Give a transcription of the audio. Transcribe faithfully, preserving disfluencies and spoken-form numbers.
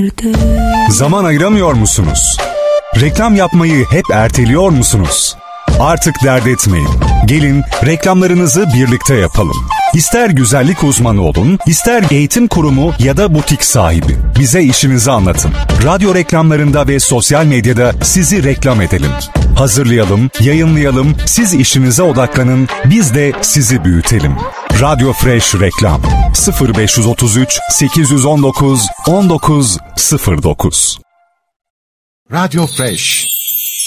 Zaman ayıramıyor musunuz? Reklam yapmayı hep erteliyor musunuz? Artık dert etmeyin. Gelin reklamlarınızı birlikte yapalım. İster güzellik uzmanı olun, ister eğitim kurumu ya da butik sahibi. Bize işinizi anlatın. Radyo reklamlarında ve sosyal medyada sizi reklam edelim. Hazırlayalım, yayınlayalım, siz işinize odaklanın, biz de sizi büyütelim. Radyo Fresh Reklam sıfır beş üç üç sekiz yüz on dokuz on dokuz sıfır dokuz. Radyo Fresh.